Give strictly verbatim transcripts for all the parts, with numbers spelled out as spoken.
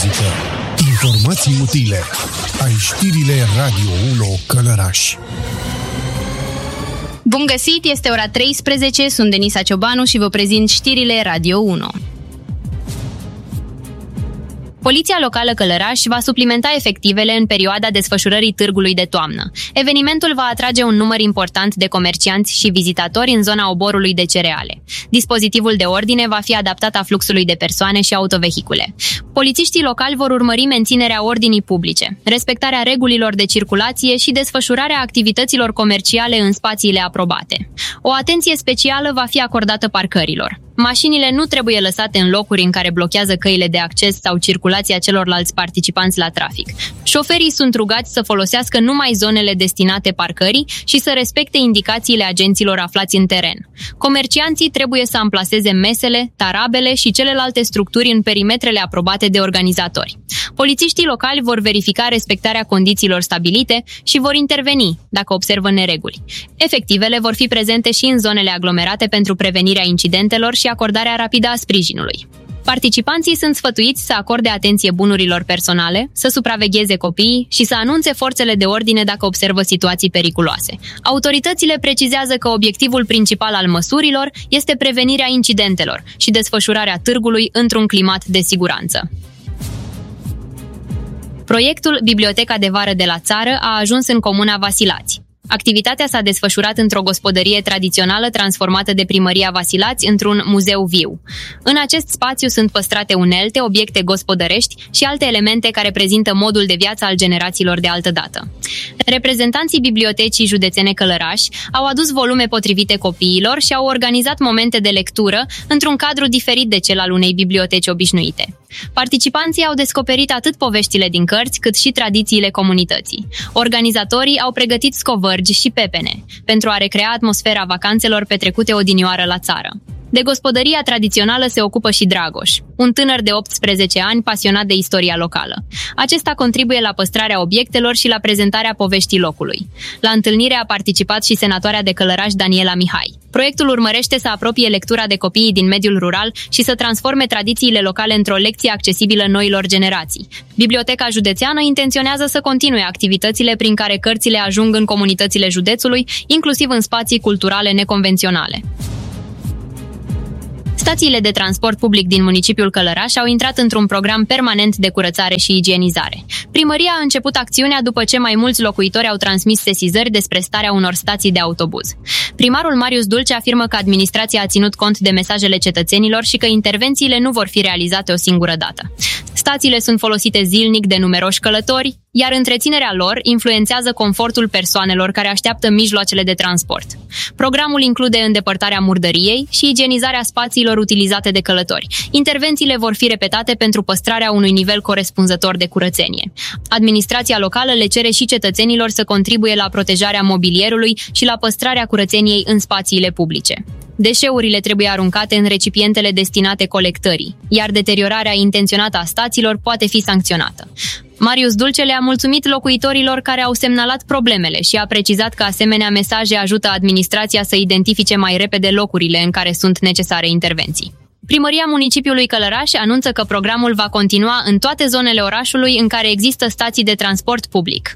muzică, informații utile. Ai știrile Radio unu Călăraș. Bun găsit, este ora treisprezece, sunt Denisa Ciobanu și vă prezint știrile Radio unu. Poliția locală Călăraș va suplimenta efectivele în perioada desfășurării târgului de toamnă. Evenimentul va atrage un număr important de comercianți și vizitatori în zona oborului de cereale. Dispozitivul de ordine va fi adaptat a fluxului de persoane și autovehicule. Polițiștii locali vor urmări menținerea ordinii publice, respectarea regulilor de circulație și desfășurarea activităților comerciale în spațiile aprobate. O atenție specială va fi acordată parcărilor. Mașinile nu trebuie lăsate în locuri în care blochează căile de acces sau circulația celorlalți participanți la trafic. Șoferii sunt rugați să folosească numai zonele destinate parcării și să respecte indicațiile agenților aflați în teren. Comercianții trebuie să amplaseze mesele, tarabele și celelalte structuri în perimetrele aprobate de organizatori. Polițiștii locali vor verifica respectarea condițiilor stabilite și vor interveni dacă observă nereguli. Efectivele vor fi prezente și în zonele aglomerate pentru prevenirea incidentelor și acordarea rapidă a sprijinului. Participanții sunt sfătuiți să acorde atenție bunurilor personale, să supravegheze copiii și să anunțe forțele de ordine dacă observă situații periculoase. Autoritățile precizează că obiectivul principal al măsurilor este prevenirea incidentelor și desfășurarea târgului într-un climat de siguranță. Proiectul Biblioteca de Vară de la Țară a ajuns în comuna Vasilați. Activitatea s-a desfășurat într-o gospodărie tradițională transformată de Primăria Vasilați într-un muzeu viu. În acest spațiu sunt păstrate unelte, obiecte gospodărești și alte elemente care prezintă modul de viață al generațiilor de altădată. Reprezentanții Bibliotecii Județene Călăraș au adus volume potrivite copiilor și au organizat momente de lectură într-un cadru diferit de cel al unei biblioteci obișnuite. Participanții au descoperit atât poveștile din cărți, cât și tradițiile comunității. Organizatorii au pregătit scovărgi și pepene pentru a recrea atmosfera vacanțelor petrecute odinioară la țară. De gospodăria tradițională se ocupă și Dragoș, un tânăr de optsprezece ani pasionat de istoria locală. Acesta contribuie la păstrarea obiectelor și la prezentarea poveștii locului. La întâlnire a participat și senatoarea de Călăraș Daniela Mihai. Proiectul urmărește să apropie lectura de copiii din mediul rural și să transforme tradițiile locale într-o lecție accesibilă noilor generații. Biblioteca județeană intenționează să continue activitățile prin care cărțile ajung în comunitățile județului, inclusiv în spații culturale neconvenționale. Stațiile de transport public din municipiul Călăraș au intrat într-un program permanent de curățare și igienizare. Primăria a început acțiunea după ce mai mulți locuitori au transmis sesizări despre starea unor stații de autobuz. Primarul Marius Dulce afirmă că administrația a ținut cont de mesajele cetățenilor și că intervențiile nu vor fi realizate o singură dată. Stațiile sunt folosite zilnic de numeroși călători, iar întreținerea lor influențează confortul persoanelor care așteaptă mijloacele de transport. Programul include îndepărtarea murdăriei și igienizarea spațiilor utilizate de călători. Intervențiile vor fi repetate pentru păstrarea unui nivel corespunzător de curățenie. Administrația locală le cere și cetățenilor să contribuie la protejarea mobilierului și la păstrarea curățeniei în spațiile publice. Deșeurile trebuie aruncate în recipientele destinate colectării, iar deteriorarea intenționată a stațiilor poate fi sancționată. Marius Dulce le-a mulțumit locuitorilor care au semnalat problemele și a precizat că asemenea mesaje ajută administrația să identifice mai repede locurile în care sunt necesare intervenții. Primăria municipiului Călăraș anunță că programul va continua în toate zonele orașului în care există stații de transport public.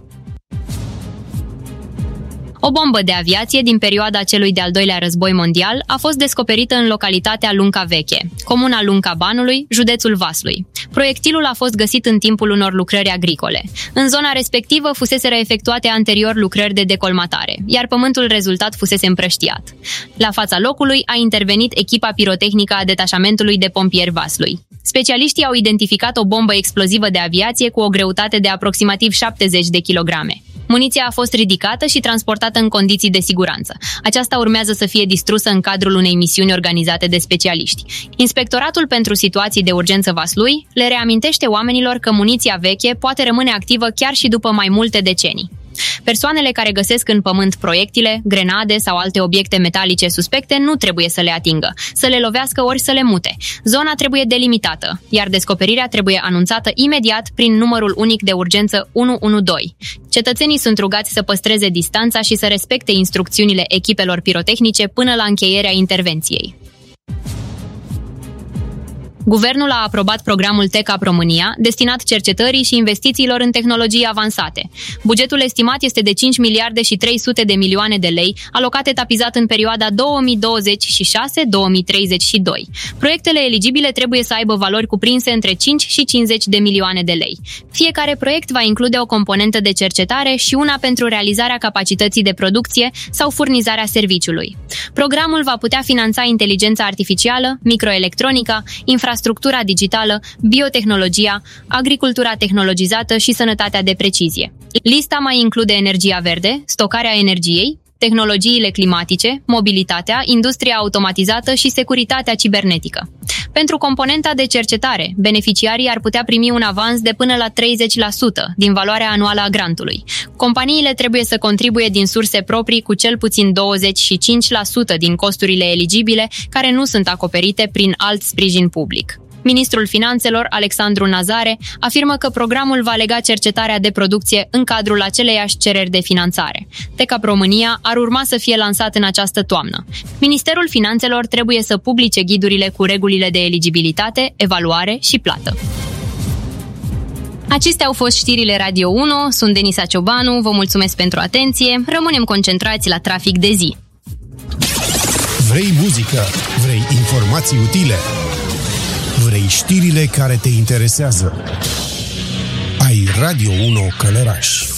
O bombă de aviație din perioada celui de-al doilea război mondial a fost descoperită în localitatea Lunca Veche, comuna Lunca Banului, județul Vaslui. Proiectilul a fost găsit în timpul unor lucrări agricole. În zona respectivă fuseseră efectuate anterior lucrări de decolmatare, iar pământul rezultat fusese împrăștiat. La fața locului a intervenit echipa pirotehnică a detașamentului de pompieri Vaslui. Specialiștii au identificat o bombă explozivă de aviație cu o greutate de aproximativ șaptezeci de kilograme. Muniția a fost ridicată și transportată în condiții de siguranță. Aceasta urmează să fie distrusă în cadrul unei misiuni organizate de specialiști. Inspectoratul pentru situații de urgență Vaslui le reamintește oamenilor că muniția veche poate rămâne activă chiar și după mai multe decenii. Persoanele care găsesc în pământ proiectile, grenade sau alte obiecte metalice suspecte nu trebuie să le atingă, să le lovească ori să le mute. Zona trebuie delimitată, iar descoperirea trebuie anunțată imediat prin numărul unic de urgență unu unu doi. Cetățenii sunt rugați să păstreze distanța și să respecte instrucțiunile echipelor pirotehnice până la încheierea intervenției. Guvernul a aprobat programul T E C A P România, destinat cercetării și investițiilor în tehnologii avansate. Bugetul estimat este de cinci miliarde și trei sute de milioane de lei, alocat etapizat în perioada două mii douăzeci și șase - două mii treizeci și doi. Proiectele eligibile trebuie să aibă valori cuprinse între cinci și cincizeci de milioane de lei. Fiecare proiect va include o componentă de cercetare și una pentru realizarea capacității de producție sau furnizarea serviciului. Programul va putea finanța inteligența artificială, microelectronica, infrastructura digitală, biotehnologia, agricultura tehnologizată și sănătatea de precizie. Lista mai include energia verde, stocarea energiei, tehnologiile climatice, mobilitatea, industria automatizată și securitatea cibernetică. Pentru componenta de cercetare, beneficiarii ar putea primi un avans de până la treizeci la sută din valoarea anuală a grantului. Companiile trebuie să contribuie din surse proprii cu cel puțin douăzeci și cinci la sută din costurile eligibile care nu sunt acoperite prin alt sprijin public. Ministrul Finanțelor, Alexandru Nazare, afirmă că programul va lega cercetarea de producție în cadrul aceleiași cereri de finanțare. T E C A P România ar urma să fie lansat în această toamnă. Ministerul Finanțelor trebuie să publice ghidurile cu regulile de eligibilitate, evaluare și plată. Acestea au fost știrile Radio unu, sunt Denisa Ciobanu, vă mulțumesc pentru atenție, rămânem concentrați la trafic de zi. Vrei muzică? Vrei informații utile? Vrei știrile care te interesează? Ai Radio unu Călăraș.